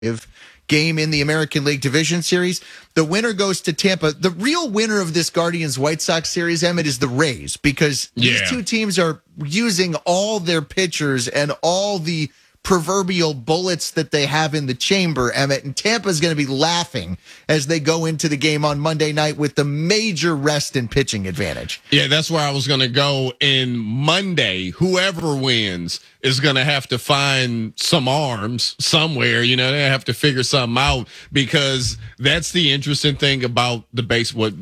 game in the American League Division Series. The winner goes to Tampa. The real winner of this Guardians-White Sox series, Emmett, is the Rays, because these two teams are using all their pitchers and all the proverbial bullets that they have in the chamber, Emmett, and Tampa's going to be laughing as they go into the game on Monday night with the major rest and pitching advantage. Yeah, that's where I was going to go. In Monday, whoever wins is going to have to find some arms somewhere. You know, they have to figure something out, because that's the interesting thing about the baseball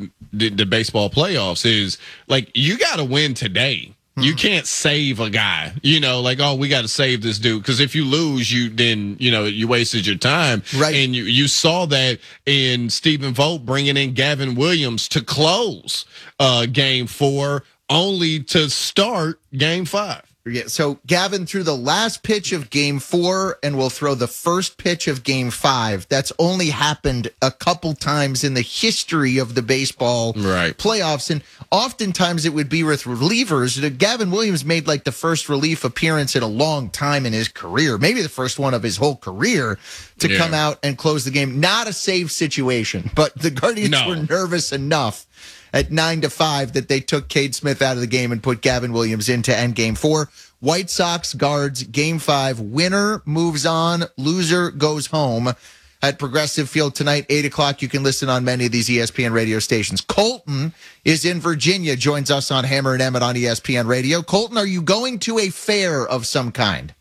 playoffs is, like, you got to win today. You can't save a guy, like, oh, we got to save this dude. Because if you lose, you wasted your time. Right. And you saw that in Stephen Vogt bringing in Gavin Williams to close Game 4, only to start Game 5. Yeah, so Gavin threw the last pitch of Game 4 and will throw the first pitch of Game 5. That's only happened a couple times in the history of the baseball playoffs, and oftentimes it would be with relievers. Gavin Williams made like the first relief appearance in a long time in his career, maybe the first one of his whole career, to come out and close the game. Not a save situation, but the Guardians were nervous enough at 9-5 that they took Cade Smith out of the game and put Gavin Williams in to end Game 4. White Sox guards Game 5. Winner moves on. Loser goes home. At Progressive Field tonight, 8 o'clock. You can listen on many of these ESPN radio stations. Colton is in Virginia, joins us on Hammer and Emmett on ESPN Radio. Colton, are you going to a fair of some kind?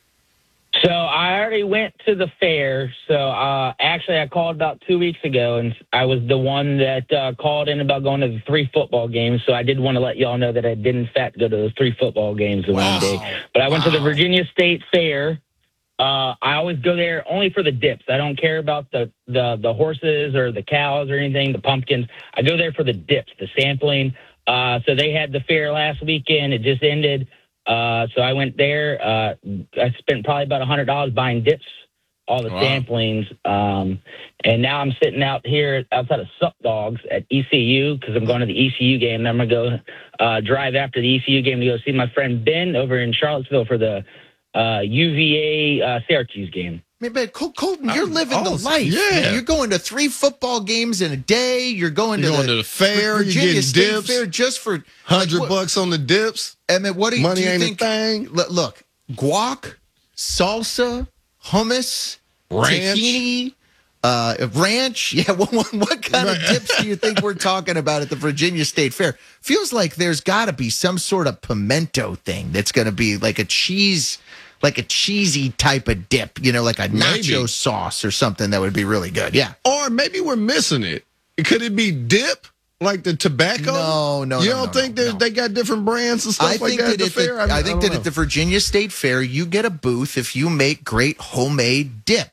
So I already went to the fair. So actually, I called about 2 weeks ago, and I was the one that called in about going to the 3 football games. So I did want to let y'all know that I did, in fact, go to those 3 football games in one day. But I went to the Virginia State Fair. I always go there only for the dips. I don't care about the horses or the cows or anything, the pumpkins. I go there for the dips, the sampling. So they had the fair last weekend. It just ended. So I went there. I spent probably about $100 buying dips, all the samplings. And now I'm sitting out here outside of Sup Dogs at ECU, because I'm going to the ECU game. And I'm going to go drive after the ECU game to go see my friend Ben over in Charlottesville for the UVA Syracuse game. But Colton, you're living the life. Yeah. You're going to 3 football games in a day. You're going to the fair. Virginia you're getting State dips. Fair just for $100 on the dips. Emmett, what do you Money ain't think? a thing. Look, guac, salsa, hummus, tahini, ranch. Yeah, what kind of dips do you think we're talking about at the Virginia State Fair? Feels like there's got to be some sort of pimento thing that's going to be like a cheesy type of dip, like a nacho sauce or something that would be really good. Yeah. Or maybe we're missing it. Could it be dip? Like the tobacco? No. You don't think they got different brands and stuff like that at the fair? I think that at the Virginia State Fair, you get a booth if you make great homemade dip,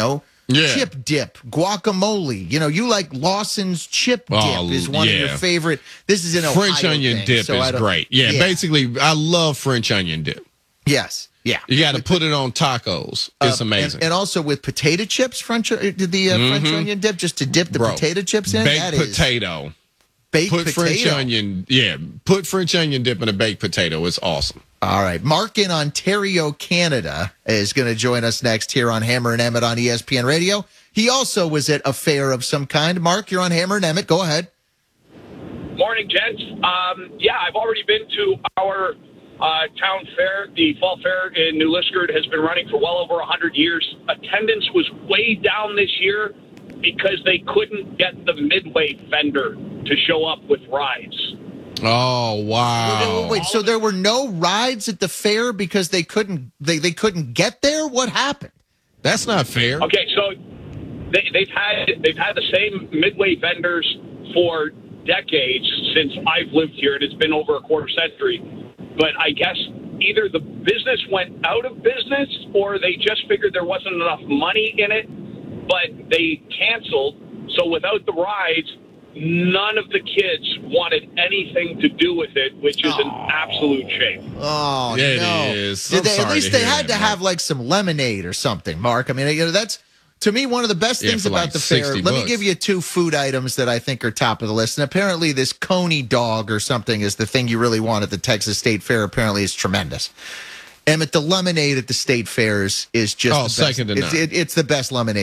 chip dip, guacamole. You like Lawson's chip dip is one of your favorite. This is an Ohio French onion thing, dip so is great. Yeah, basically, I love French onion dip. Yes. Yeah, you got to put it on tacos. It's amazing, and also with potato chips, French onion dip, just to dip the potato chips in. Baked potato. Put French onion. Yeah, put French onion dip in a baked potato. It's awesome. All right, Mark in Ontario, Canada, is going to join us next here on Hammer and Emmett on ESPN Radio. He also was at a fair of some kind. Mark, you're on Hammer and Emmett. Go ahead. Morning, gents. I've already been to our town fair. The fall fair in New Liskeard has been running for well over 100 years. Attendance was way down this year because they couldn't get the Midway vendor to show up with rides. Oh, wow. Wait, so there were no rides at the fair because they couldn't get there? What happened? That's not fair. Okay, so they've had the same Midway vendors for decades since I've lived here, and it's been over a quarter century. But I guess either the business went out of business or they just figured there wasn't enough money in it, but they canceled. So without the rides, none of the kids wanted anything to do with it, which is an absolute shame. Oh, yeah, no. It is. At least they had to have like some lemonade or something, Mark. I mean, that's, to me, one of the best things about the fair. Let me give you 2 food items that I think are top of the list. And apparently this Coney dog or something is the thing you really want at the Texas State Fair. Apparently it's tremendous. Emmett, the lemonade at the state fairs is just second to none. It's the best lemonade